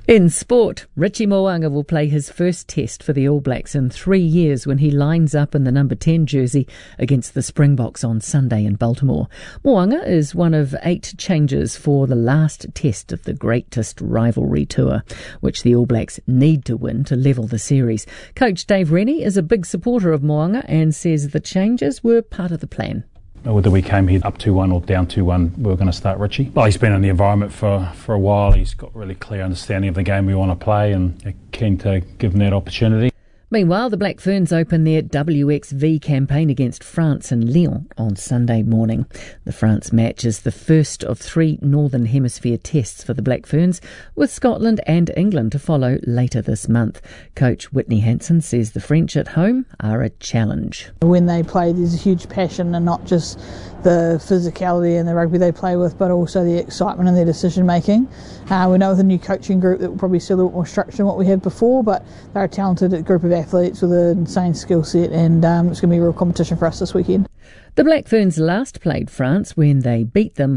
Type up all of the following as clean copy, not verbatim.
In sport, Richie Mo'unga will play his first test for the All Blacks in 3 years when he lines up in the number 10 jersey against the Springboks on Sunday in Baltimore. Mo'unga is one of 8 changes for the last test of the greatest rivalry tour, which the All Blacks need to win to level the series. Coach Dave Rennie is a big supporter of Mo'unga and says the changes were part of the plan. Whether we came here up 2-1 or down 2-1, we were going to start Richie. Well, he's been in the environment for a while. He's got really clear understanding of the game we want to play and keen to give him that opportunity. Meanwhile, the Black Ferns open their WXV campaign against France in Lyon on Sunday morning. The France match is the first of 3 Northern Hemisphere tests for the Black Ferns, with Scotland and England to follow later this month. Coach Whitney Hansen says the French at home are a challenge. When they play, there's a huge passion, and not just the physicality and the rugby they play with, but also the excitement in their decision making. We know with a new coaching group that will probably see a little bit more structure than what we had before, but they're a talented group of athletes with an insane skill set, and it's going to be a real competition for us this weekend. The Black Ferns last played France when they beat them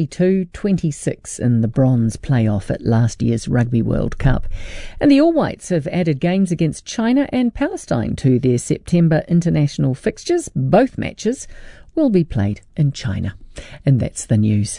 42-26 in the bronze playoff at last year's Rugby World Cup. And the All Whites have added games against China and Palestine to their September international fixtures. Both matches will be played in China. And that's the news.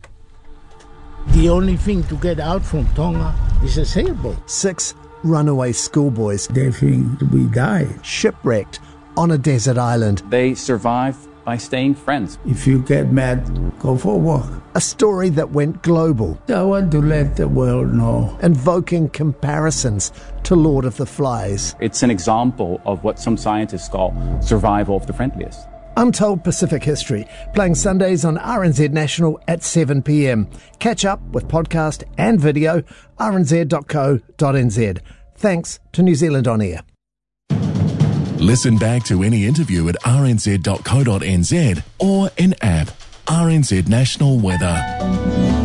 The only thing to get out from Tonga is a sailboat. 6 runaway schoolboys. They think we died. Shipwrecked on a desert island. They survive by staying friends. If you get mad, go for a walk. A story that went global. I want to let the world know. Invoking comparisons to Lord of the Flies. It's an example of what some scientists call survival of the friendliest. Untold Pacific History, playing Sundays on RNZ National at 7 p.m. Catch up with podcast and video, rnz.co.nz. Thanks to New Zealand On Air. Listen back to any interview at rnz.co.nz or in app RNZ National Weather.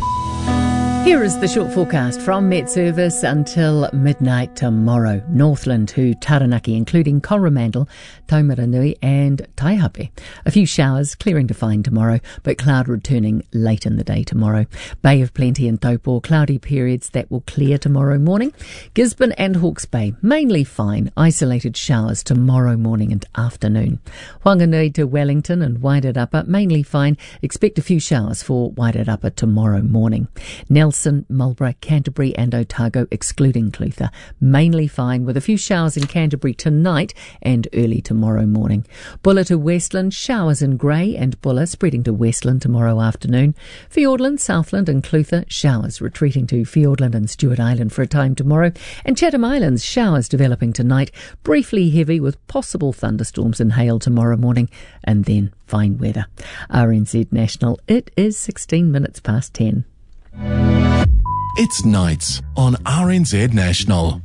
Here is the short forecast from Met Service until midnight tomorrow. Northland to Taranaki, including Coromandel, Taumaranui and Taihape. A few showers, clearing to fine tomorrow, but cloud returning late in the day tomorrow. Bay of Plenty and Taupo, cloudy periods that will clear tomorrow morning. Gisborne and Hawke's Bay, mainly fine, isolated showers tomorrow morning and afternoon. Whanganui to Wellington and Wairarapa, mainly fine. Expect a few showers for Wairarapa tomorrow morning. Nelson, Marlborough, Canterbury and Otago, excluding Clutha, mainly fine with a few showers in Canterbury tonight and early tomorrow morning. Bulla to Westland, showers in Grey and Bulla, spreading to Westland tomorrow afternoon. Fiordland, Southland and Clutha, showers retreating to Fiordland and Stewart Island for a time tomorrow. And Chatham Islands, showers developing tonight, briefly heavy with possible thunderstorms and hail tomorrow morning, and then fine weather. RNZ National, it is 16 minutes past 10. It's Nights on RNZ National.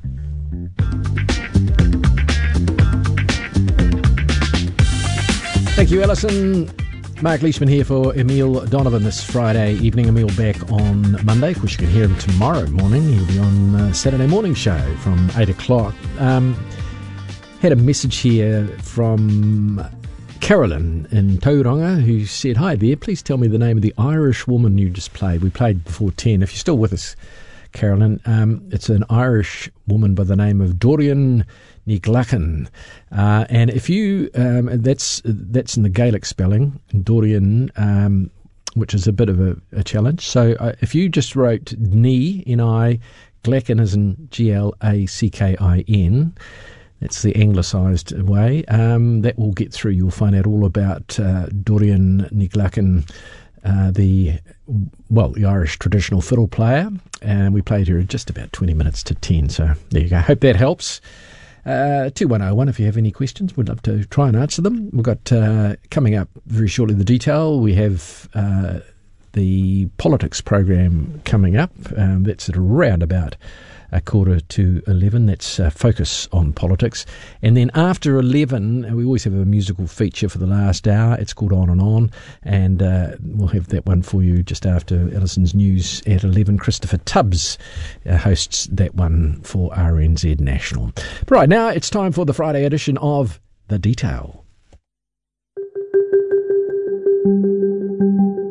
Thank you, Alison. Mark Leishman here for Emile Donovan this Friday evening. Emile back on Monday. Of course, you can hear him tomorrow morning. He'll be on Saturday morning show from 8 o'clock. Had a message here from Carolyn in Tauranga, who said, "Hi there, please tell me the name of the Irish woman you just played. We played before 10. If you're still with us, Carolyn, it's an Irish woman by the name of Dorian Niglachan. And if you, that's in the Gaelic spelling, Dorian, which is a bit of a challenge. So if you just wrote Ni, N-I, Glachan as in Glackin, that's the anglicised way. That will get through. You'll find out all about Dorian Niglachan, the Irish traditional fiddle player. And we played her just about 20 minutes to 10. So there you go. Hope that helps. 2101, if you have any questions, we'd love to try and answer them. We've got coming up very shortly the detail. We have the politics program coming up. That's at around about 11:15. That's Focus on Politics. And then after 11, we always have a musical feature for the last hour. It's called On and On. And we'll have that one for you just after Alison's news at 11. Christopher Tubbs hosts that one for RNZ National. But right now, it's time for the Friday edition of The Detail.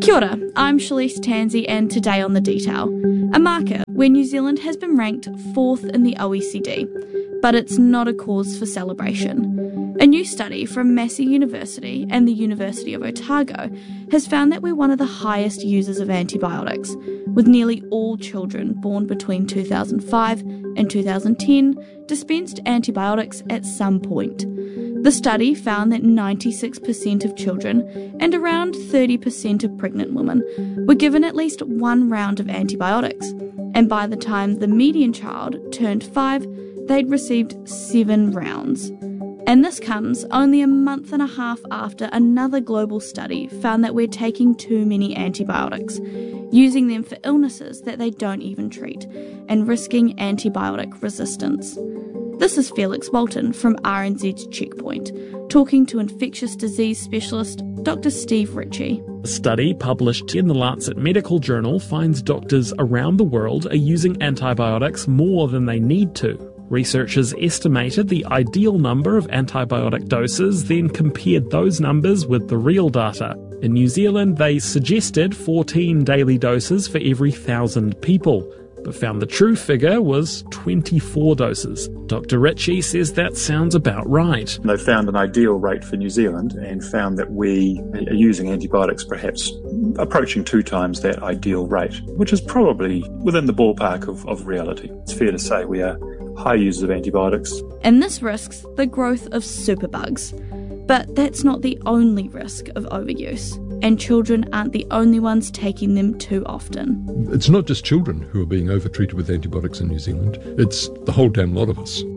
Kia ora, I'm Shalise Tansey, and today on The Detail, a marker where New Zealand has been ranked 4th in the OECD, but it's not a cause for celebration. A new study from Massey University and the University of Otago has found that we're one of the highest users of antibiotics, with nearly all children born between 2005 and 2010 dispensed antibiotics at some point. The study found that 96% of children and around 30% of pregnant women were given at least one round of antibiotics, and by the time the median child turned 5, they'd received 7 rounds. And this comes only a month and a half after another global study found that we're taking too many antibiotics, using them for illnesses that they don't even treat, and risking antibiotic resistance. This is Felix Walton from RNZ's Checkpoint, talking to infectious disease specialist Dr. Steve Ritchie. A study published in the Lancet Medical Journal finds doctors around the world are using antibiotics more than they need to. Researchers estimated the ideal number of antibiotic doses, then compared those numbers with the real data. In New Zealand, they suggested 14 daily doses for every 1,000 people, but found the true figure was 24 doses. Dr. Ritchie says that sounds about right. They found an ideal rate for New Zealand and found that we are using antibiotics perhaps approaching 2 times that ideal rate, which is probably within the ballpark of reality. It's fair to say we are high users of antibiotics. And this risks the growth of superbugs. But that's not the only risk of overuse, and children aren't the only ones taking them too often. It's not just children who are being overtreated with antibiotics in New Zealand, it's the whole damn lot of us.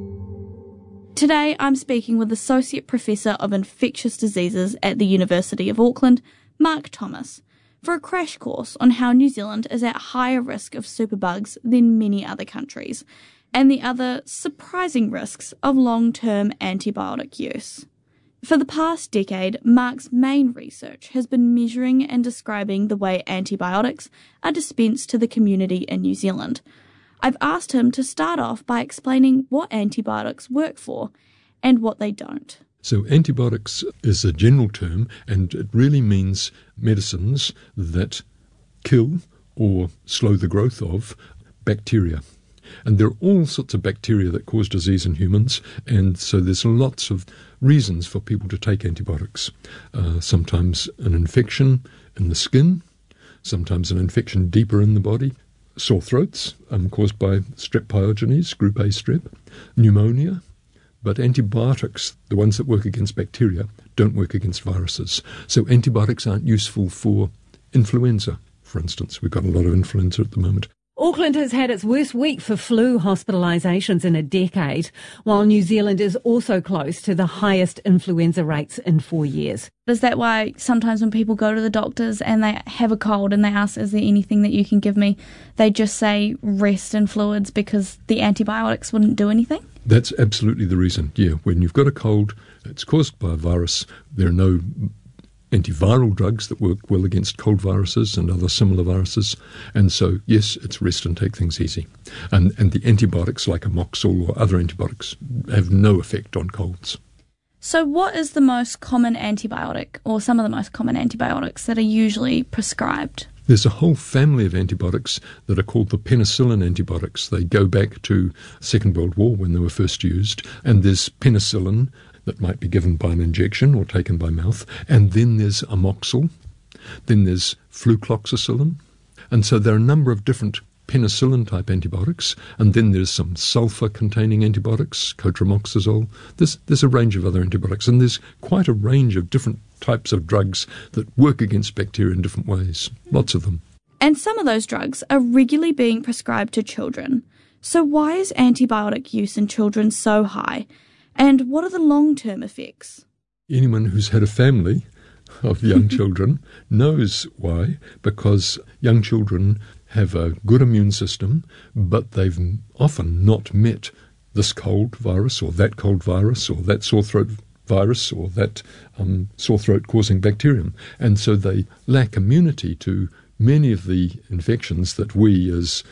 Today I'm speaking with Associate Professor of Infectious Diseases at the University of Auckland, Mark Thomas, for a crash course on how New Zealand is at higher risk of superbugs than many other countries, and the other surprising risks of long-term antibiotic use. For the past decade, Mark's main research has been measuring and describing the way antibiotics are dispensed to the community in New Zealand. I've asked him to start off by explaining what antibiotics work for and what they don't. So antibiotics is a general term, and it really means medicines that kill or slow the growth of bacteria. And there are all sorts of bacteria that cause disease in humans, and so there's lots of reasons for people to take antibiotics. Sometimes an infection in the skin, sometimes an infection deeper in the body, sore throats caused by strep pyogenes, group A strep, pneumonia. But antibiotics, the ones that work against bacteria, don't work against viruses. So antibiotics aren't useful for influenza, for instance. We've got a lot of influenza at the moment. Auckland has had its worst week for flu hospitalisations in a decade, while New Zealand is also close to the highest influenza rates in 4 years. Is that why sometimes when people go to the doctors and they have a cold and they ask, is there anything that you can give me, they just say rest and fluids because the antibiotics wouldn't do anything? That's absolutely the reason, yeah. When you've got a cold, it's caused by a virus, there are no antiviral drugs that work well against cold viruses and other similar viruses. And so, yes, it's rest and take things easy. And the antibiotics like Amoxil or other antibiotics have no effect on colds. So what is the most common antibiotic, or some of the most common antibiotics that are usually prescribed? There's a whole family of antibiotics that are called the penicillin antibiotics. They go back to the Second World War when they were first used. And there's penicillin that might be given by an injection or taken by mouth. And then there's Amoxil. Then there's flucloxacillin. And so there are a number of different penicillin-type antibiotics. And then there's some sulfur-containing antibiotics, cotrimoxazole. There's a range of other antibiotics. And there's quite a range of different types of drugs that work against bacteria in different ways. Lots of them. And some of those drugs are regularly being prescribed to children. So why is antibiotic use in children so high? And what are the long-term effects? Anyone who's had a family of young children knows why, because young children have a good immune system, but they've often not met this cold virus or that cold virus or that sore throat virus or that sore throat causing bacterium. And so they lack immunity to many of the infections that we as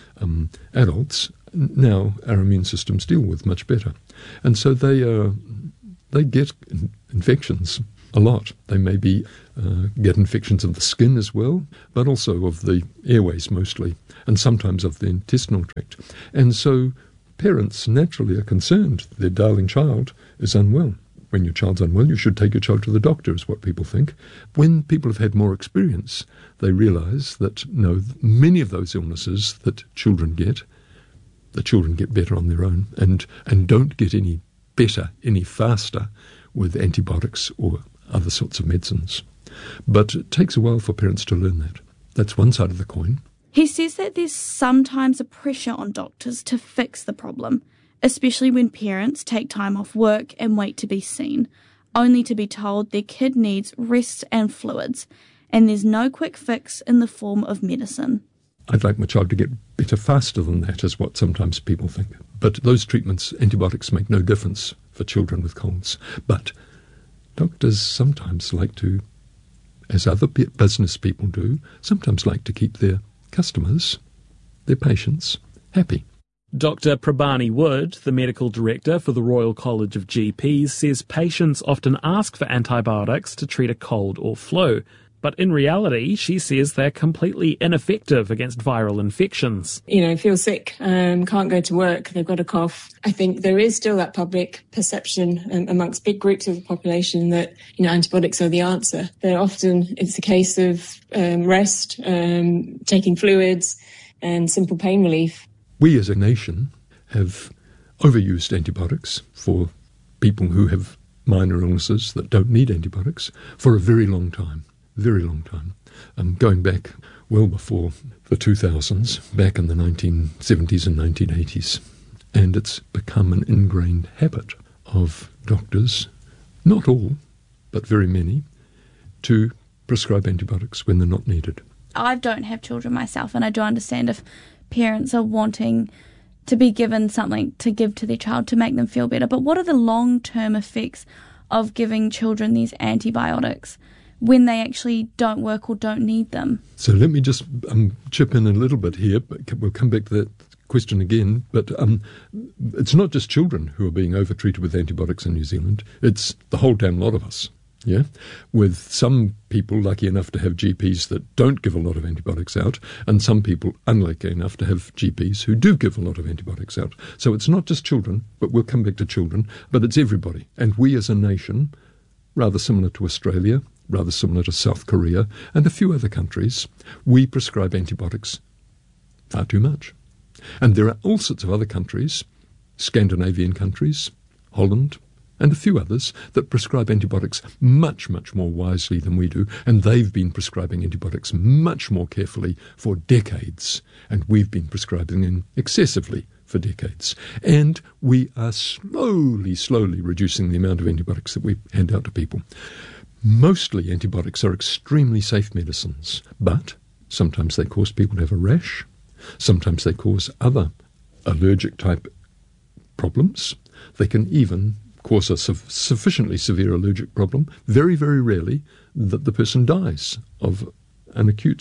adults now our immune systems deal with much better. And so they get infections a lot. They maybe get infections of the skin as well, but also of the airways mostly, and sometimes of the intestinal tract. And so parents naturally are concerned their darling child is unwell. When your child's unwell, you should take your child to the doctor, is what people think. When people have had more experience, they realise that, no, many of those illnesses that children get, the children get better on their own and don't get any better, any faster with antibiotics or other sorts of medicines. But it takes a while for parents to learn that. That's one side of the coin. He says that there's sometimes a pressure on doctors to fix the problem, especially when parents take time off work and wait to be seen, only to be told their kid needs rest and fluids, and there's no quick fix in the form of medicine. I'd like my child to get better faster than that, is what sometimes people think. But those treatments, antibiotics, make no difference for children with colds. But doctors sometimes like to, as other business people do, sometimes like to keep their customers, their patients, happy. Dr. Prabhani Wood, the medical director for the Royal College of GPs, says patients often ask for antibiotics to treat a cold or flu. But in reality, she says they're completely ineffective against viral infections. Feel sick, can't go to work, they've got a cough. I think there is still that public perception amongst big groups of the population that, antibiotics are the answer. It's a case of rest, taking fluids and simple pain relief. We as a nation have overused antibiotics for people who have minor illnesses that don't need antibiotics for a very long time. Very long time, going back well before the 2000s, back in the 1970s and 1980s. And it's become an ingrained habit of doctors, not all, but very many, to prescribe antibiotics when they're not needed. I don't have children myself, and I do understand if parents are wanting to be given something to give to their child to make them feel better. But what are the long-term effects of giving children these antibiotics when they actually don't work or don't need them? So let me just chip in a little bit here, but we'll come back to that question again. But it's not just children who are being overtreated with antibiotics in New Zealand. It's the whole damn lot of us, yeah? With some people lucky enough to have GPs that don't give a lot of antibiotics out, and some people unlucky enough to have GPs who do give a lot of antibiotics out. So it's not just children, but we'll come back to children, but it's everybody. And we as a nation, rather similar to Australia, rather similar to South Korea and a few other countries, we prescribe antibiotics far too much. And there are all sorts of other countries, Scandinavian countries, Holland, and a few others, that prescribe antibiotics much, much more wisely than we do, and they've been prescribing antibiotics much more carefully for decades, and we've been prescribing them excessively for decades. And we are slowly reducing the amount of antibiotics that we hand out to people. Mostly antibiotics are extremely safe medicines, but sometimes they cause people to have a rash, sometimes they cause other allergic type problems. They can even cause a sufficiently severe allergic problem, very, very rarely, that the person dies of an acute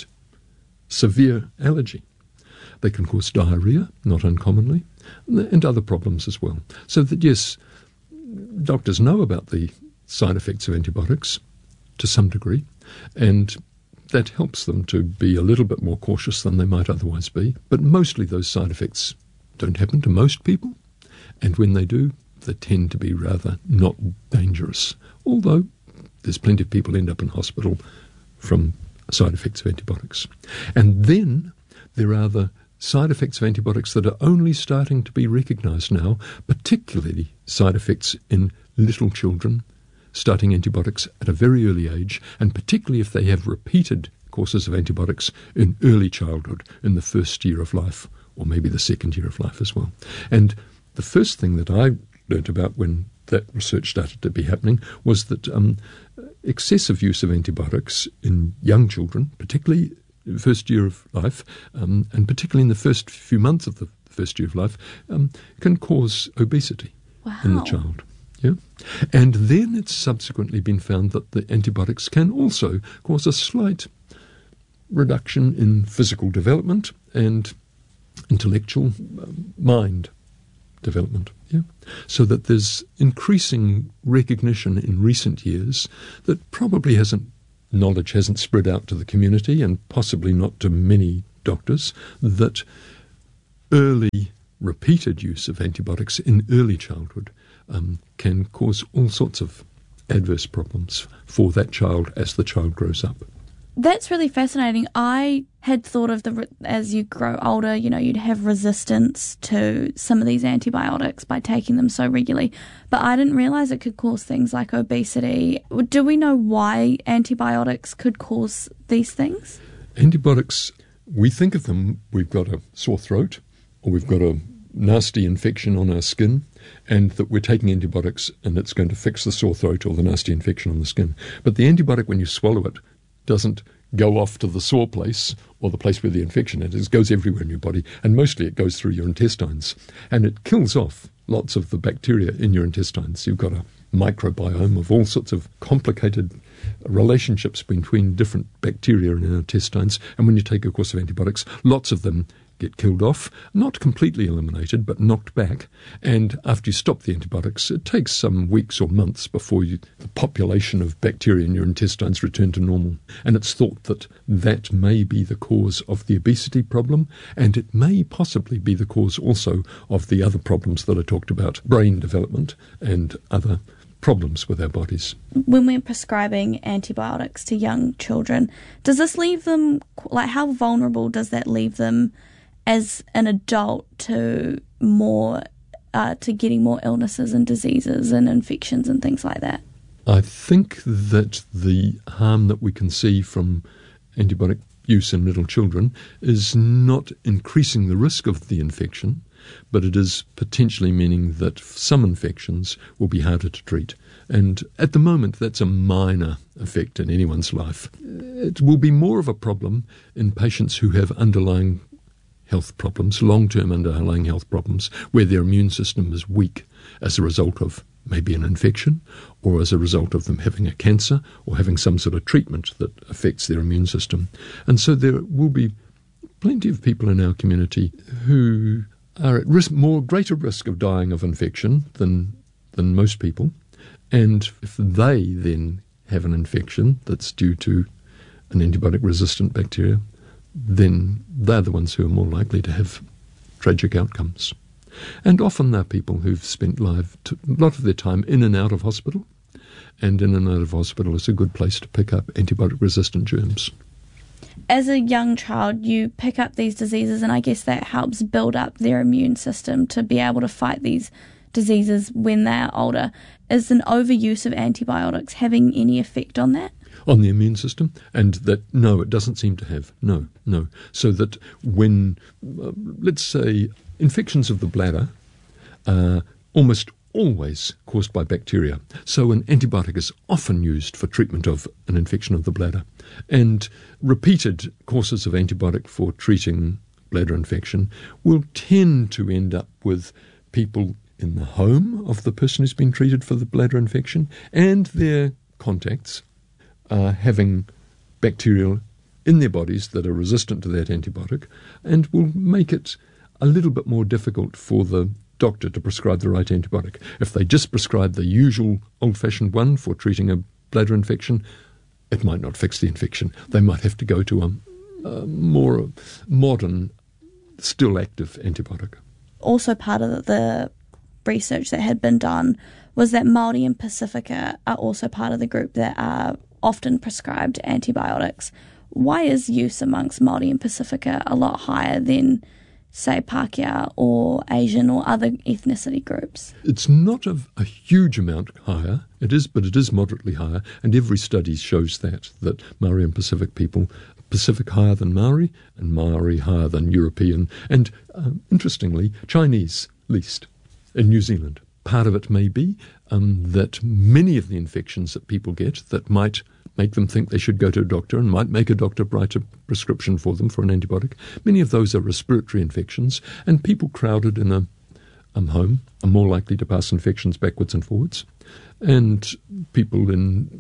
severe allergy. They can cause diarrhea, not uncommonly, and other problems as well. So that, yes, doctors know about the side effects of antibiotics to some degree, and that helps them to be a little bit more cautious than they might otherwise be. But mostly those side effects don't happen to most people, and when they do, they tend to be rather not dangerous, although there's plenty of people end up in hospital from side effects of antibiotics. And then there are the side effects of antibiotics that are only starting to be recognised now, particularly side effects in little children, starting antibiotics at a very early age, and particularly if they have repeated courses of antibiotics in early childhood, in the first year of life, or maybe the second year of life as well. And the first thing that I learnt about when that research started to be happening was that excessive use of antibiotics in young children, particularly first year of life, and particularly in the first few months of the first year of life, can cause obesity in the child. Yeah, and then it's subsequently been found that the antibiotics can also cause a slight reduction in physical development and intellectual mind development. Yeah. So that there's increasing recognition in recent years that probably knowledge hasn't spread out to the community and possibly not to many doctors, that early repeated use of antibiotics in early childhood can cause all sorts of adverse problems for that child as the child grows up. That's really fascinating. I had thought of as you grow older, you'd have resistance to some of these antibiotics by taking them so regularly, but I didn't realise it could cause things like obesity. Do we know why antibiotics could cause these things? Antibiotics, we think of them, we've got a sore throat or we've got a nasty infection on our skin, and that we're taking antibiotics and it's going to fix the sore throat or the nasty infection on the skin. But the antibiotic, when you swallow it, doesn't go off to the sore place or the place where the infection is. It goes everywhere in your body, and mostly it goes through your intestines. And it kills off lots of the bacteria in your intestines. You've got a microbiome of all sorts of complicated relationships between different bacteria in our intestines. And when you take a course of antibiotics, lots of them get killed off, not completely eliminated, but knocked back. And after you stop the antibiotics, it takes some weeks or months before the population of bacteria in your intestines return to normal. And it's thought that that may be the cause of the obesity problem, and it may possibly be the cause also of the other problems that I talked about, brain development and other problems with our bodies. When we're prescribing antibiotics to young children, does this leave them, how vulnerable does that leave them as an adult to getting more illnesses and diseases and infections and things like that? I think that the harm that we can see from antibiotic use in little children is not increasing the risk of the infection, but it is potentially meaning that some infections will be harder to treat. And at the moment, that's a minor effect in anyone's life. It will be more of a problem in patients who have underlying health problems, long-term underlying health problems, where their immune system is weak as a result of maybe an infection or as a result of them having a cancer or having some sort of treatment that affects their immune system. And so there will be plenty of people in our community who are at risk, greater risk of dying of infection than most people. And if they then have an infection that's due to an antibiotic-resistant bacteria, then they're the ones who are more likely to have tragic outcomes. And often they're people who've spent a lot of their time in and out of hospital, and in and out of hospital is a good place to pick up antibiotic-resistant germs. As a young child, you pick up these diseases, and I guess that helps build up their immune system to be able to fight these diseases when they are older. Is an overuse of antibiotics having any effect on that? On the immune system? And that, no, it doesn't seem to have. No. So that when, let's say, infections of the bladder are almost always caused by bacteria. So an antibiotic is often used for treatment of an infection of the bladder. And repeated courses of antibiotic for treating bladder infection will tend to end up with people in the home of the person who's been treated for the bladder infection and their contacts having bacteria in their bodies that are resistant to that antibiotic, and will make it a little bit more difficult for the doctor to prescribe the right antibiotic. If they just prescribe the usual old-fashioned one for treating a bladder infection, it might not fix the infection. They might have to go to a more modern, still active antibiotic. Also part of the research that had been done was that Māori and Pacifica are also part of the group that are often prescribed antibiotics. Why is use amongst Māori and Pacifica a lot higher than, say, Pākehā or Asian or other ethnicity groups? It's not a huge amount higher. It is, but it is moderately higher, and every study shows that Māori and Pacific people, Pacific higher than Māori, and Māori higher than European, and interestingly, Chinese least in New Zealand. Part of it may be that many of the infections that people get that might make them think they should go to a doctor and might make a doctor write a prescription for them for an antibiotic, many of those are respiratory infections, and people crowded in a home are more likely to pass infections backwards and forwards. And people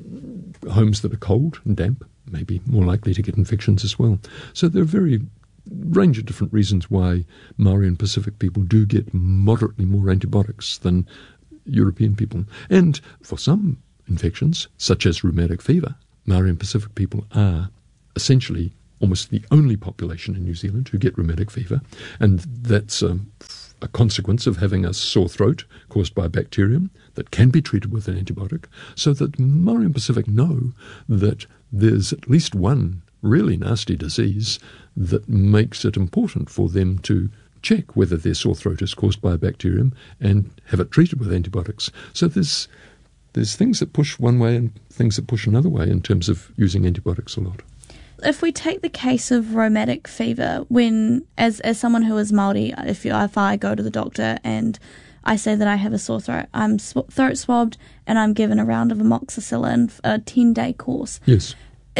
in homes that are cold and damp may be more likely to get infections as well. So there are very range of different reasons why Maori and Pacific people do get moderately more antibiotics than European people. And for some infections, such as rheumatic fever, Maori and Pacific people are essentially almost the only population in New Zealand who get rheumatic fever, and that's a consequence of having a sore throat caused by a bacterium that can be treated with an antibiotic, so that Maori and Pacific know that there's at least one really nasty disease that makes it important for them to check whether their sore throat is caused by a bacterium and have it treated with antibiotics. So there's things that push one way and things that push another way in terms of using antibiotics a lot. If we take the case of rheumatic fever, when as someone who is Māori, if I go to the doctor and I say that I have a sore throat, I'm throat swabbed and I'm given a round of amoxicillin, a 10-day course. Yes.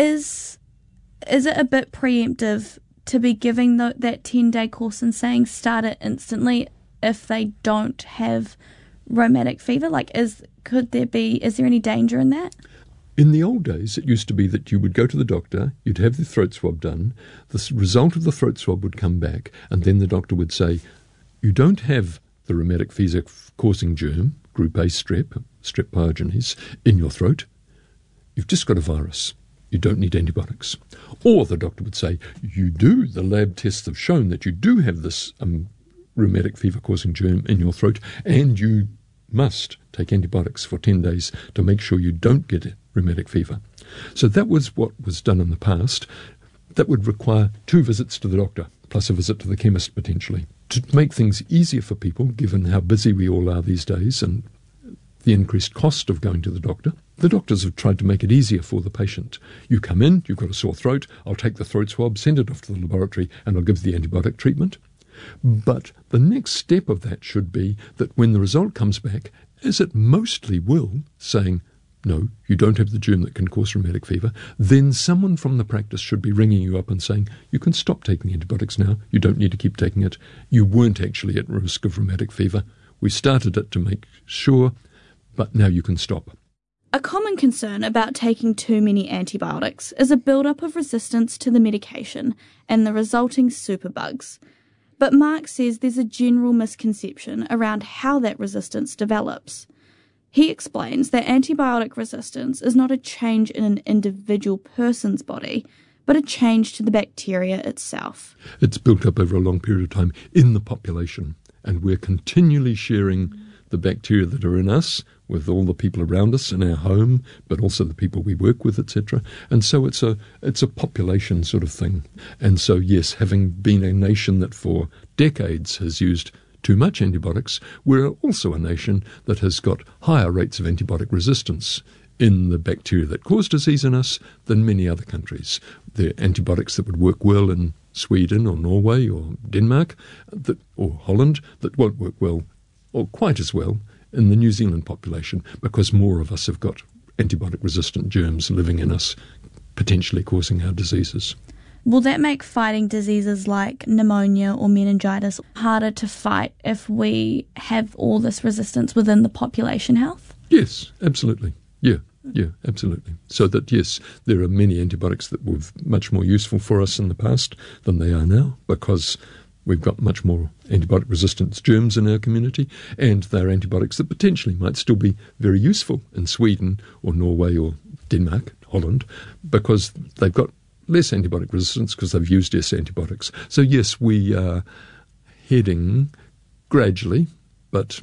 Is it a bit preemptive to be giving that 10-day course and saying start it instantly if they don't have rheumatic fever? Like, is there any danger in that? In the old days, it used to be that you would go to the doctor, you'd have the throat swab done, the result of the throat swab would come back, and then the doctor would say, you don't have the rheumatic fever-causing germ, group A strep pyogenes, in your throat. You've just got a virus. You don't need antibiotics. Or the doctor would say, you do. The lab tests have shown that you do have this rheumatic fever-causing germ in your throat, and you must take antibiotics for 10 days to make sure you don't get rheumatic fever. So that was what was done in the past. That would require 2 visits to the doctor, plus a visit to the chemist potentially. To make things easier for people, given how busy we all are these days and the increased cost of going to the doctors have tried to make it easier for the patient. You come in, you've got a sore throat, I'll take the throat swab, send it off to the laboratory, and I'll give the antibiotic treatment. But the next step of that should be that when the result comes back, as it mostly will, saying, no, you don't have the germ that can cause rheumatic fever, then someone from the practice should be ringing you up and saying, you can stop taking antibiotics now, you don't need to keep taking it, you weren't actually at risk of rheumatic fever, we started it to make sure, but now you can stop. A common concern about taking too many antibiotics is a build-up of resistance to the medication and the resulting superbugs. But Mark says there's a general misconception around how that resistance develops. He explains that antibiotic resistance is not a change in an individual person's body, but a change to the bacteria itself. It's built up over a long period of time in the population, and we're continually sharing the bacteria that are in us with all the people around us in our home, but also the people we work with, etc. And so it's a population sort of thing. And so, yes, having been a nation that for decades has used too much antibiotics, we're also a nation that has got higher rates of antibiotic resistance in the bacteria that cause disease in us than many other countries. There are antibiotics that would work well in Sweden or Norway or Denmark or Holland that won't work well or quite as well in the New Zealand population because more of us have got antibiotic-resistant germs living in us, potentially causing our diseases. Will that make fighting diseases like pneumonia or meningitis harder to fight if we have all this resistance within the population health? Yes, absolutely. Yeah, absolutely. So that, yes, there are many antibiotics that were much more useful for us in the past than they are now because we've got much more antibiotic-resistant germs in our community, and they're antibiotics that potentially might still be very useful in Sweden or Norway or Denmark, Holland, because they've got less antibiotic resistance because they've used less antibiotics. So yes, we are heading gradually, but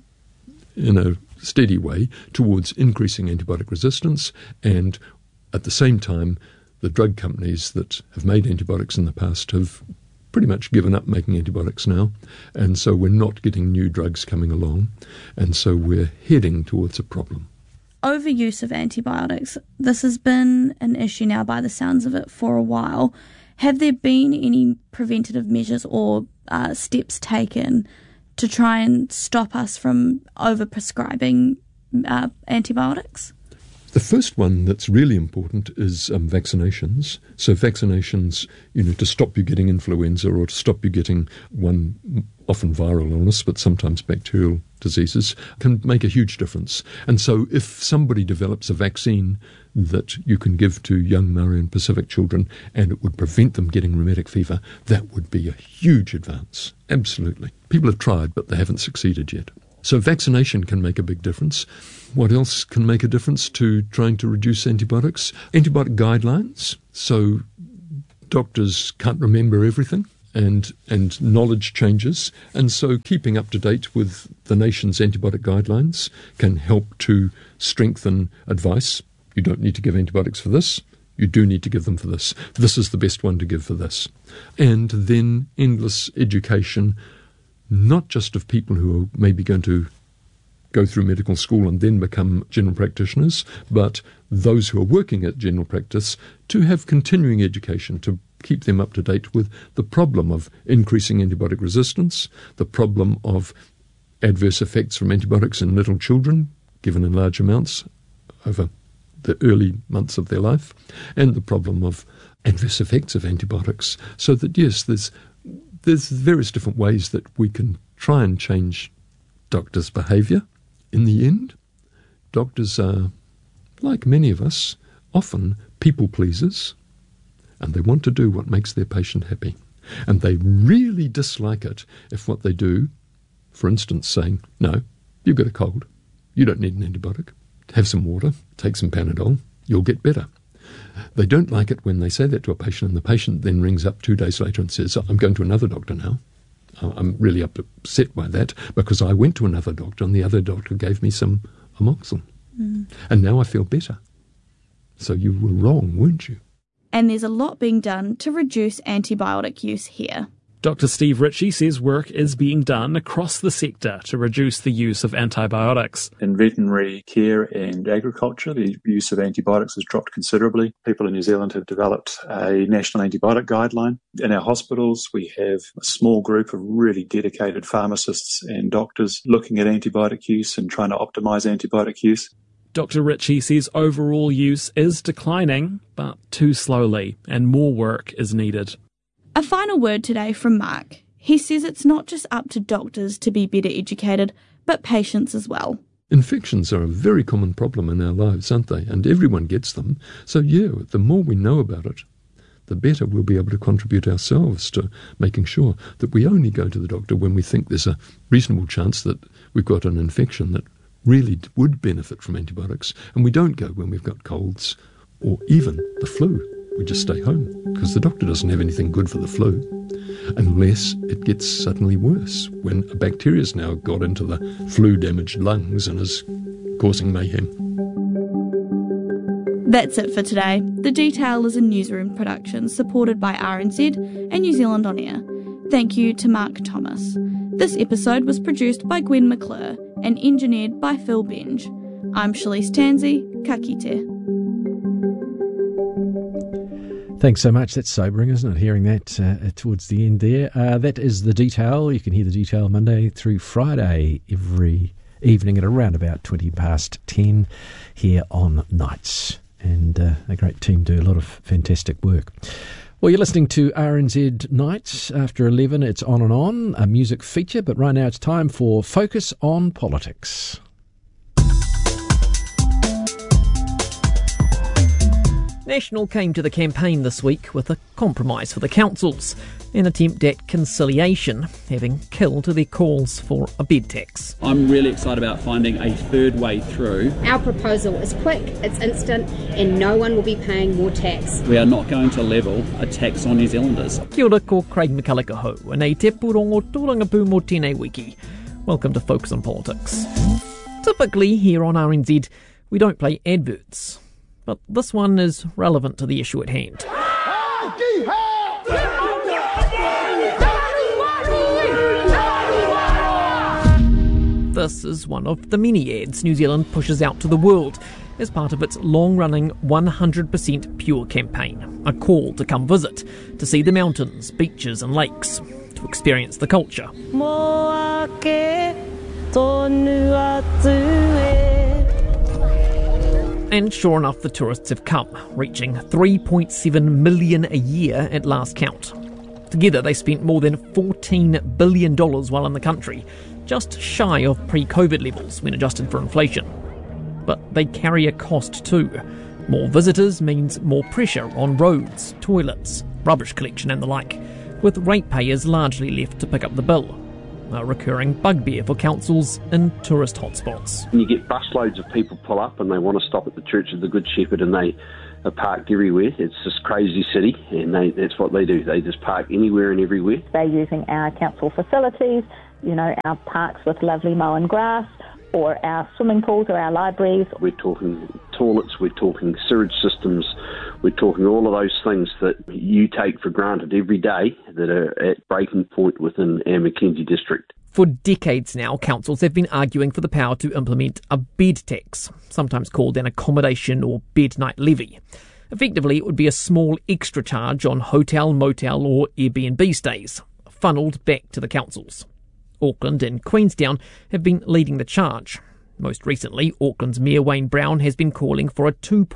in a steady way, towards increasing antibiotic resistance, and at the same time, the drug companies that have made antibiotics in the past have pretty much given up making antibiotics now, and so we're not getting new drugs coming along, and so we're heading towards a problem. Overuse of antibiotics. This has been an issue now by the sounds of it for a while. Have there been any preventative measures or steps taken to try and stop us from over-prescribing antibiotics? The first one that's really important is vaccinations. So vaccinations, to stop you getting influenza or to stop you getting one often viral illness, but sometimes bacterial diseases, can make a huge difference. And so if somebody develops a vaccine that you can give to young Maori and Pacific children and it would prevent them getting rheumatic fever, that would be a huge advance. Absolutely. People have tried, but they haven't succeeded yet. So vaccination can make a big difference. What else can make a difference to trying to reduce antibiotics? Antibiotic guidelines. So doctors can't remember everything and knowledge changes. And so keeping up to date with the nation's antibiotic guidelines can help to strengthen advice. You don't need to give antibiotics for this. You do need to give them for this. This is the best one to give for this. And then endless education, not just of people who are maybe going to go through medical school and then become general practitioners, but those who are working at general practice to have continuing education to keep them up to date with the problem of increasing antibiotic resistance, the problem of adverse effects from antibiotics in little children, given in large amounts over the early months of their life, and the problem of adverse effects of antibiotics. So that, yes, there's various different ways that we can try and change doctors' behaviour. In the end, doctors are, like many of us, often people pleasers, and they want to do what makes their patient happy. And they really dislike it if what they do, for instance, saying, no, you've got a cold, you don't need an antibiotic, have some water, take some Panadol, you'll get better. They don't like it when they say that to a patient and the patient then rings up 2 days later and says, I'm going to another doctor now. I'm really upset by that because I went to another doctor and the other doctor gave me some amoxicillin. And now I feel better. So you were wrong, weren't you? And there's a lot being done to reduce antibiotic use here. Dr. Steve Ritchie says work is being done across the sector to reduce the use of antibiotics. In veterinary care and agriculture, the use of antibiotics has dropped considerably. People in New Zealand have developed a national antibiotic guideline. In our hospitals, we have a small group of really dedicated pharmacists and doctors looking at antibiotic use and trying to optimise antibiotic use. Dr. Ritchie says overall use is declining, but too slowly, and more work is needed. A final word today from Mark. He says it's not just up to doctors to be better educated, but patients as well. Infections are a very common problem in our lives, aren't they? And everyone gets them. So, the more we know about it, the better we'll be able to contribute ourselves to making sure that we only go to the doctor when we think there's a reasonable chance that we've got an infection that really would benefit from antibiotics. And we don't go when we've got colds or even the flu. We just stay home because the doctor doesn't have anything good for the flu unless it gets suddenly worse when a bacteria's now got into the flu-damaged lungs and is causing mayhem. That's it for today. The Detail is a newsroom production supported by RNZ and New Zealand On Air. Thank you to Mark Thomas. This episode was produced by Gwen McClure and engineered by Phil Benge. I'm Shalise Tansey. Ka kite. Thanks so much. That's sobering, isn't it, hearing that towards the end there. That is The Detail. You can hear The Detail Monday through Friday every evening at around about 10:20 here on Nights. And a great team do a lot of fantastic work. Well, you're listening to RNZ Nights. After 11, it's On and On, a music feature. But right now it's time for Focus on Politics. National came to the campaign this week with a compromise for the councils, an attempt at conciliation, having killed their calls for a bed tax. I'm really excited about finding a third way through. Our proposal is quick, it's instant, and no one will be paying more tax. We are not going to level a tax on New Zealanders. Kia ora ko Craig McCulloch ho, nei te purongo tūrangapu mō tēnei wiki. Welcome to Focus on Politics. Typically, here on RNZ, we don't play adverts. But this one is relevant to the issue at hand. This is one of the many ads New Zealand pushes out to the world as part of its long-running 100% Pure campaign, a call to come visit, to see the mountains, beaches and lakes, to experience the culture. And sure enough, the tourists have come, reaching 3.7 million a year at last count. Together, they spent more than $14 billion while in the country, just shy of pre-COVID levels when adjusted for inflation. But they carry a cost too. More visitors means more pressure on roads, toilets, rubbish collection and the like, with ratepayers largely left to pick up the bill. A recurring bugbear for councils in tourist hotspots. You get busloads of people pull up and they want to stop at the Church of the Good Shepherd and they are parked everywhere. It's this crazy city and that's what they do. They just park anywhere and everywhere. They're using our council facilities, our parks with lovely mown grass, or our swimming pools or our libraries. We're talking toilets, we're talking sewage systems, we're talking all of those things that you take for granted every day that are at breaking point within our Mackenzie district. For decades now, councils have been arguing for the power to implement a bed tax, sometimes called an accommodation or bed night levy. Effectively, it would be a small extra charge on hotel, motel or Airbnb stays, funnelled back to the councils. Auckland and Queenstown have been leading the charge. Most recently, Auckland's Mayor Wayne Brown has been calling for a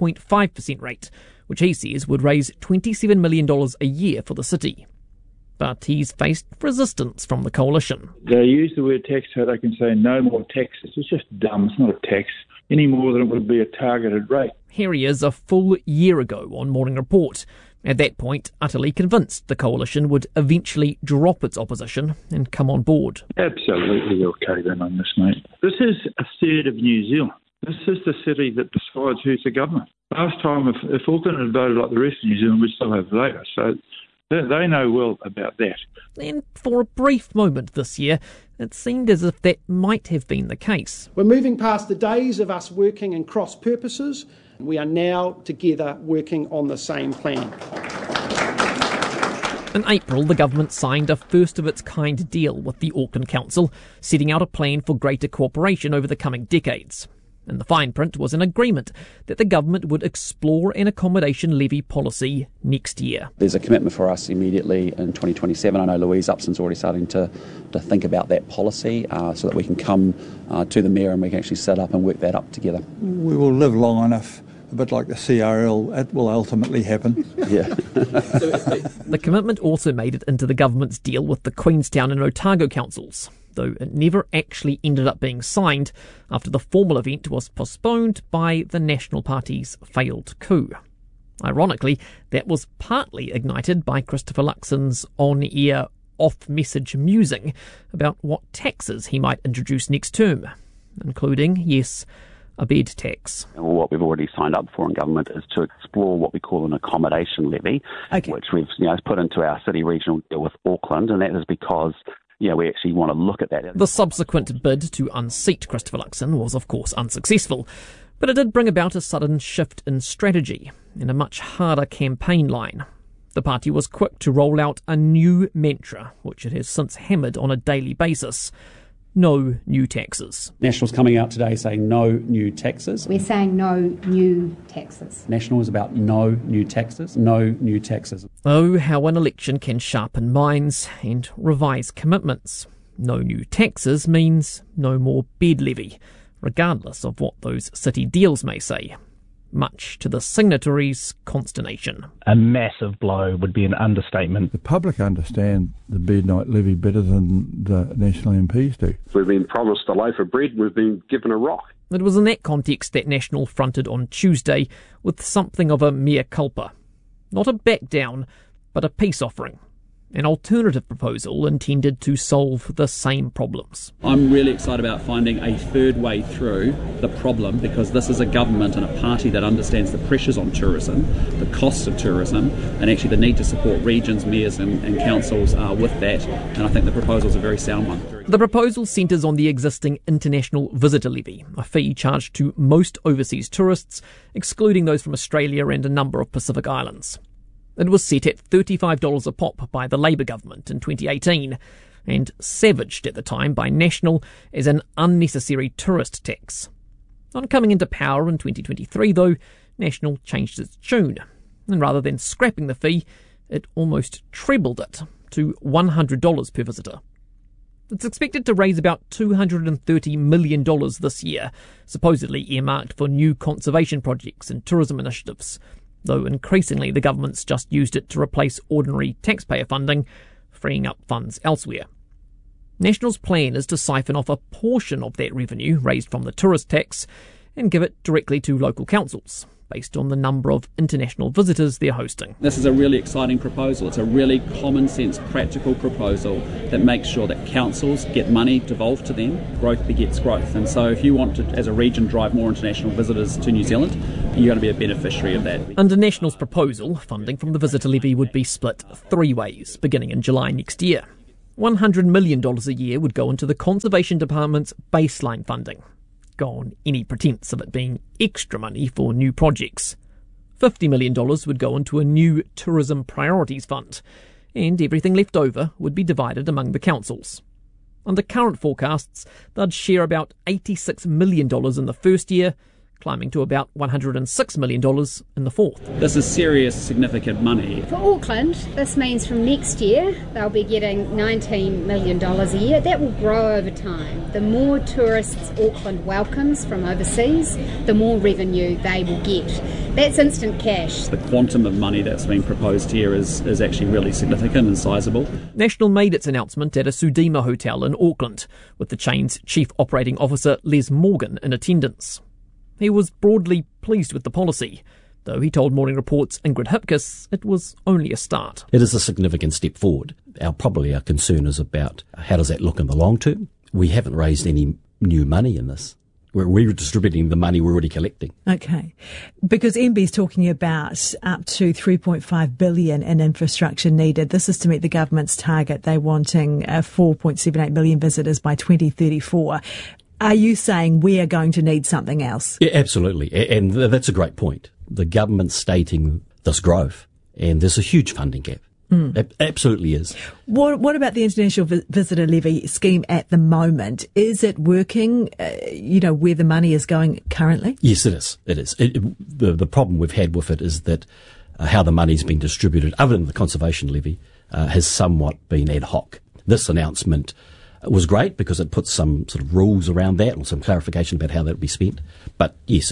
2.5% rate, which he says would raise $27 million a year for the city. But he's faced resistance from the coalition. They use the word tax so they can say no more taxes. It's just dumb. It's not a tax any more than it would be a targeted rate. Here he is a full year ago on Morning Report. At that point, utterly convinced the coalition would eventually drop its opposition and come on board. Absolutely okay then on this, mate. This is a third of New Zealand. This is the city that decides who's the government. Last time, if Auckland had voted like the rest of New Zealand, we'd still have Labour. So they know well about that. And for a brief moment this year, it seemed as if that might have been the case. We're moving past the days of us working in cross purposes. We are now together working on the same plan. In April, the government signed a first-of-its-kind deal with the Auckland Council, setting out a plan for greater cooperation over the coming decades. And the fine print was an agreement that the government would explore an accommodation levy policy next year. There's a commitment for us immediately in 2027. I know Louise Upson's already starting to think about that policy so that we can come to the Mayor and we can actually set up and work that up together. We will live long enough, a bit like the CRL, it will ultimately happen. Yeah. The commitment also made it into the government's deal with the Queenstown and Otago councils, though it never actually ended up being signed after the formal event was postponed by the National Party's failed coup. Ironically, that was partly ignited by Christopher Luxon's on-air, off-message musing about what taxes he might introduce next term, including, yes, a bed tax. What we've already signed up for in government is to explore what we call an accommodation levy, which we've put into our city regional deal with Auckland, and that is because we actually want to look at that. The subsequent bid to unseat Christopher Luxon was, of course, unsuccessful, but it did bring about a sudden shift in strategy and a much harder campaign line. The party was quick to roll out a new mantra, which it has since hammered on a daily basis. No new taxes. National's coming out today saying no new taxes. We're saying no new taxes. National is about no new taxes, no new taxes. Oh, how an election can sharpen minds and revise commitments. No new taxes means no more bed levy, regardless of what those city deals may say, much to the signatories' consternation. A massive blow would be an understatement. The public understand the bed night levy better than the national MPs do. We've been promised a loaf of bread, we've been given a rock. It was in that context that National fronted on Tuesday with something of a mea culpa. Not a back down, but a peace offering. An alternative proposal intended to solve the same problems. I'm really excited about finding a third way through the problem, because this is a government and a party that understands the pressures on tourism, the costs of tourism, and actually the need to support regions, mayors and councils with that. And I think the proposal is a very sound one. The proposal centres on the existing international visitor levy, a fee charged to most overseas tourists, excluding those from Australia and a number of Pacific islands. It was set at $35 a pop by the Labour government in 2018 and savaged at the time by National as an unnecessary tourist tax. On coming into power in 2023, though, National changed its tune, and rather than scrapping the fee, it almost trebled it to $100 per visitor. It's expected to raise about $230 million this year, supposedly earmarked for new conservation projects and tourism initiatives, though increasingly the government's just used it to replace ordinary taxpayer funding, freeing up funds elsewhere. National's plan is to siphon off a portion of that revenue raised from the tourist tax and give it directly to local councils, based on the number of international visitors they're hosting. This is a really exciting proposal. It's a really common sense, practical proposal that makes sure that councils get money devolved to them. Growth begets growth. And so if you want to, as a region, drive more international visitors to New Zealand, you're going to be a beneficiary of that. Under National's proposal, funding from the visitor levy would be split 3 ways, beginning in July next year. $100 million a year would go into the Conservation Department's baseline funding. Gone any pretense of it being extra money for new projects. $50 million would go into a new Tourism Priorities Fund, and everything left over would be divided among the councils. Under current forecasts, they'd share about $86 million in the first year, climbing to about $106 million in the fourth. This is serious, significant money. For Auckland, this means from next year they'll be getting $19 million a year. That will grow over time. The more tourists Auckland welcomes from overseas, the more revenue they will get. That's instant cash. The quantum of money that's being proposed here is actually really significant and sizable. National made its announcement at a Sudima hotel in Auckland, with the chain's Chief Operating Officer Les Morgan in attendance. He was broadly pleased with the policy, though he told Morning Report's Ingrid Hipkiss it was only a start. It is a significant step forward. Our concern is about how does that look in the long term. We haven't raised any new money in this. We're distributing the money we're already collecting. Okay. Because MB's talking about up to $3.5 billion in infrastructure needed. This is to meet the government's target. They're wanting 4.78 million visitors by 2034. Are you saying we are going to need something else? Yeah, absolutely. And that's a great point. The government's stating this growth, and there's a huge funding gap. Absolutely is. What about the International Visitor Levy scheme at the moment? Is it working, where the money is going currently? Yes, it is. It is. The problem we've had with it is that how the money's been distributed, other than the conservation levy, has somewhat been ad hoc. This announcement was great because it puts some sort of rules around that and some clarification about how that would be spent. But yes,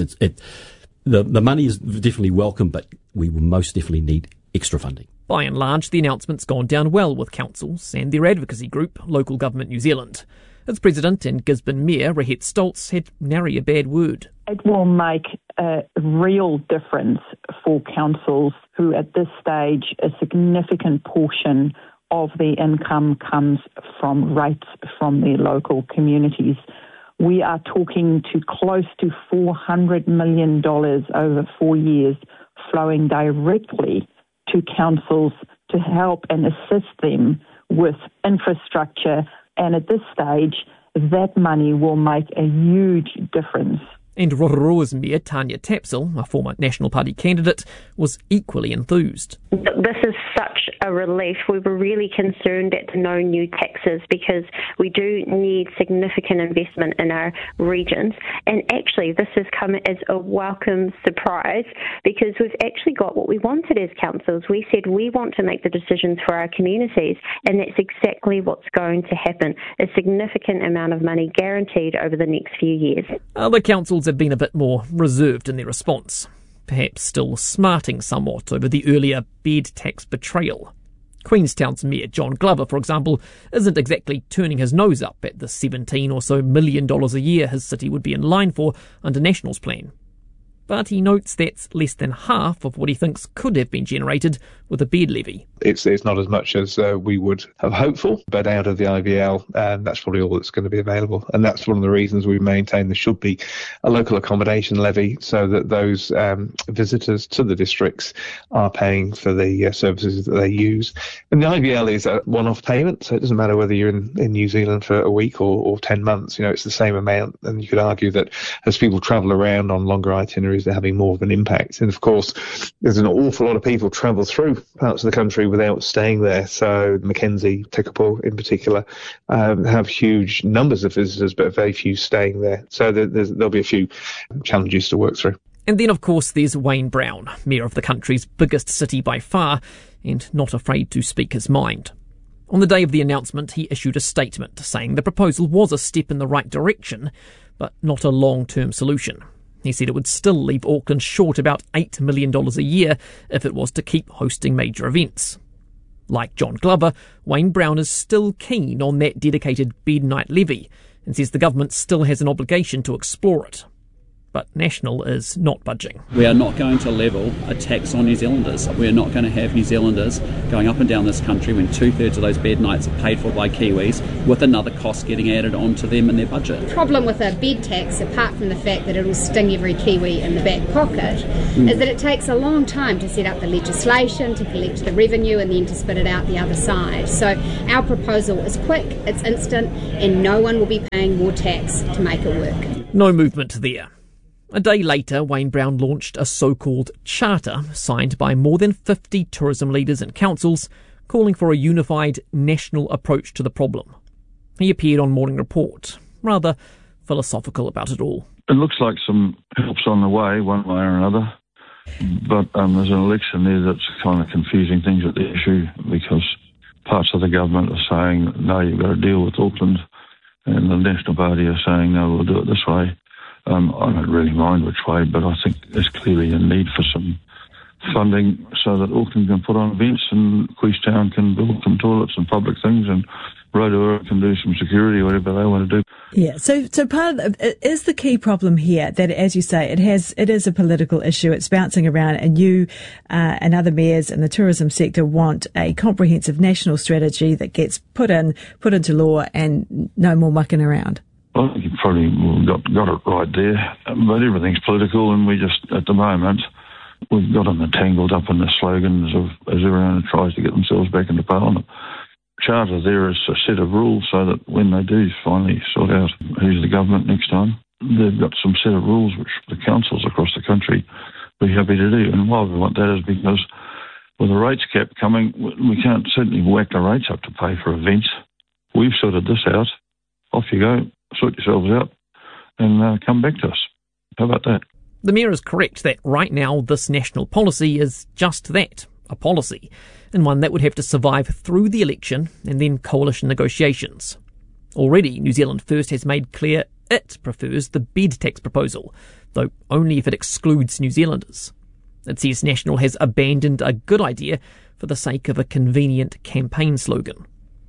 the money is definitely welcome, but we will most definitely need extra funding. By and large, the announcement's gone down well with councils and their advocacy group, Local Government New Zealand. Its president and Gisborne Mayor, Rahette Stoltz, had nary a bad word. It will make a real difference for councils who at this stage a significant portion of the income comes from rates from their local communities. We are talking to close to $400 million over 4 years flowing directly to councils to help and assist them with infrastructure. And at this stage, that money will make a huge difference. And Rotorua's Mayor, Tanya Tapsell, a former National Party candidate, was equally enthused. This is such a relief. We were really concerned at the no new taxes because we do need significant investment in our regions. And actually, this has come as a welcome surprise because we've actually got what we wanted as councils. We said we want to make the decisions for our communities, and that's exactly what's going to happen. A significant amount of money guaranteed over the next few years. Other councils have been a bit more reserved in their response, perhaps still smarting somewhat over the earlier bed tax betrayal. Queenstown's Mayor John Glover, for example, isn't exactly turning his nose up at the $17 or so million a year his city would be in line for under National's plan. But he notes that's less than half of what he thinks could have been generated with a bed levy. It's not as much as we would have hoped for, but out of the IVL, that's probably all that's going to be available. And that's one of the reasons we maintain there should be a local accommodation levy so that those visitors to the districts are paying for the services that they use. And the IVL is a one-off payment, so it doesn't matter whether you're in New Zealand for a week or 10 months. It's the same amount. And you could argue that as people travel around on longer itineraries, they're having more of an impact. And of course, there's an awful lot of people travel through parts of the country without staying there. So Mackenzie, Tekapo in particular, have huge numbers of visitors, but very few staying there. So there'll be a few challenges to work through. And then, of course, there's Wayne Brown, Mayor of the country's biggest city by far, and not afraid to speak his mind. On the day of the announcement, he issued a statement saying the proposal was a step in the right direction, but not a long-term solution. He said it would still leave Auckland short about $8 million a year if it was to keep hosting major events. Like John Glover, Wayne Brown is still keen on that dedicated bed night levy and says the government still has an obligation to explore it. But National is not budging. We are not going to level a tax on New Zealanders. We are not going to have New Zealanders going up and down this country when 2/3 of those bed nights are paid for by Kiwis with another cost getting added onto them in their budget. The problem with a bed tax, apart from the fact that it will sting every Kiwi in the back pocket, is that it takes a long time to set up the legislation, to collect the revenue and then to spit it out the other side. So our proposal is quick, it's instant, and no one will be paying more tax to make it work. No movement there. A day later, Wayne Brown launched a so-called charter signed by more than 50 tourism leaders and councils, calling for a unified national approach to the problem. He appeared on Morning Report, rather philosophical about it all. It looks like some help's on the way, one way or another, but there's an election there that's kind of confusing things at the issue, because parts of the government are saying, no, you've got to deal with Auckland, and the National Party are saying, no, we'll do it this way. I don't really mind which way, but I think there's clearly a need for some funding so that Auckland can put on events and Queenstown can build some toilets and public things, and Rotorua can do some security, whatever they want to do. Yeah, so part of is the key problem here that, as you say, it is a political issue. It's bouncing around, and you and other mayors in the tourism sector want a comprehensive national strategy that gets put into law and no more mucking around. I think you probably got it right there, but everything's political, and we just, at the moment, we've got them entangled up in the slogans as everyone tries to get themselves back into Parliament. Charter there is a set of rules so that when they do finally sort out who's the government next time, they've got some set of rules which the councils across the country will be happy to do. And why we want that is because with the rates cap coming, we can't certainly whack the rates up to pay for events. We've sorted this out. Off you go. Sort yourselves out and come back to us. How about that? The Mayor is correct that right now this national policy is just that, a policy, and one that would have to survive through the election and then coalition negotiations. Already, New Zealand First has made clear it prefers the bed tax proposal, though only if it excludes New Zealanders. It says National has abandoned a good idea for the sake of a convenient campaign slogan.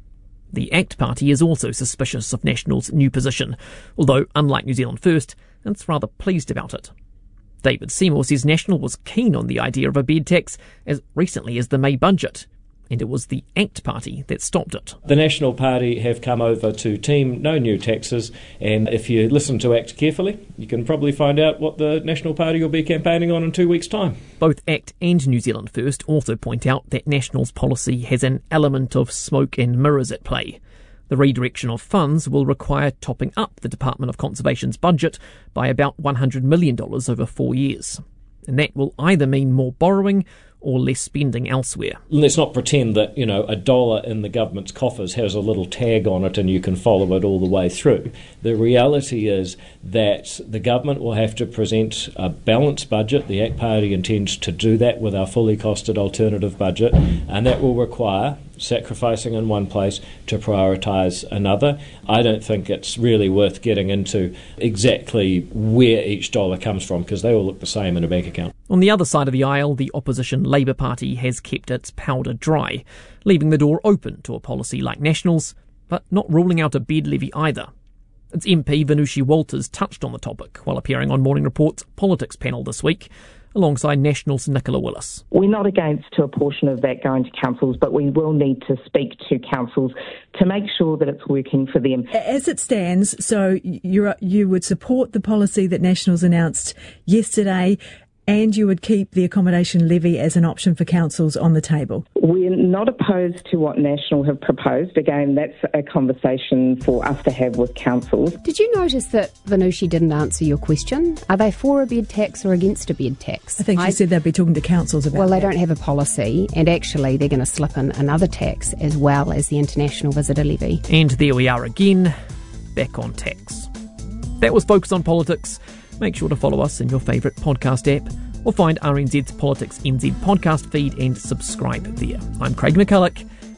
The ACT Party is also suspicious of National's new position, although, unlike New Zealand First, it's rather pleased about it. David Seymour says National was keen on the idea of a bed tax as recently as the May budget, and it was the ACT Party that stopped it. The National Party have come over to team no new taxes, and if you listen to ACT carefully, you can probably find out what the National Party will be campaigning on in 2 weeks' time. Both ACT and New Zealand First also point out that National's policy has an element of smoke and mirrors at play. The redirection of funds will require topping up the Department of Conservation's budget by about $100 million over 4 years. And that will either mean more borrowing or less spending elsewhere. Let's not pretend that, a dollar in the government's coffers has a little tag on it and you can follow it all the way through. The reality is that the government will have to present a balanced budget. The ACT Party intends to do that with our fully costed alternative budget, and that will require sacrificing in one place to prioritise another. I don't think it's really worth getting into exactly where each dollar comes from, because they all look the same in a bank account. On the other side of the aisle, the opposition Labour Party has kept its powder dry, leaving the door open to a policy like National's, but not ruling out a bed levy either. Its MP Venushi Walters touched on the topic while appearing on Morning Report's Politics panel this week, alongside National's Nicola Willis. We're not against a portion of that going to councils, but we will need to speak to councils to make sure that it's working for them. As it stands, so you would support the policy that National's announced yesterday, and you would keep the accommodation levy as an option for councils on the table? We're not opposed to what National have proposed. Again, that's a conversation for us to have with councils. Did you notice that Venushi didn't answer your question? Are they for a bed tax or against a bed tax? I think she said they'd be talking to councils about Well, they that. don't have a policy, and actually they're going to slip in another tax as well as the international visitor levy. And there we are again, back on tax. That was Focus on Politics. Make sure to follow us in your favourite podcast app, or find RNZ's Politics NZ podcast feed and subscribe there. I'm Craig McCulloch.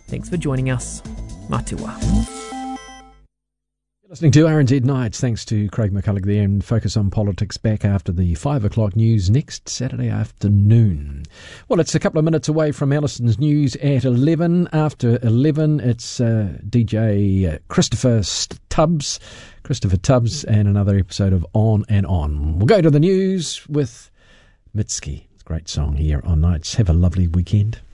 Thanks for joining us. Matua. Listening to RNZ Nights, thanks to Craig McCulloch there, and Focus on Politics back after the 5 o'clock news next Saturday afternoon. Well, it's a couple of minutes away from Alison's news at 11. After 11, it's DJ Christopher Tubbs, and another episode of On and On. We'll go to the news with Mitski. It's a great song here on Nights. Have a lovely weekend.